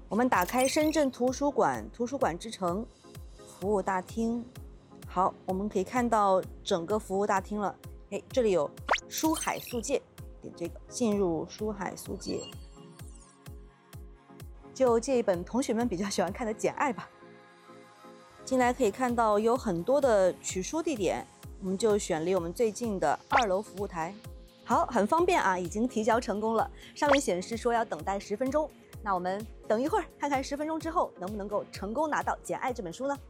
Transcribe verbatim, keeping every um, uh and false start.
我们打开深圳图书馆，图书馆之城服务大厅。好，我们可以看到整个服务大厅了。哎，这里有书海速界，点这个进入书海速界。就借一本同学们比较喜欢看的《简爱》吧。进来可以看到有很多的取书地点，我们就选离我们最近的二楼服务台。好，很方便啊，已经提交成功了。上面显示说要等待十分钟，那我们等一会儿，看看十分钟之后能不能够成功拿到《简爱》这本书呢？